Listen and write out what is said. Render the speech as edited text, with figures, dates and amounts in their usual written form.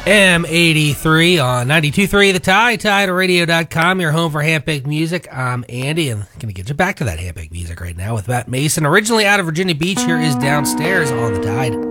M83 on 92.3 The Tide, TideRadio.com, your home for handpicked music. I'm Andy, and I'm going to get you back to that handpicked music right now with Matt Mason. Originally out of Virginia Beach, here is Downstairs on The Tide.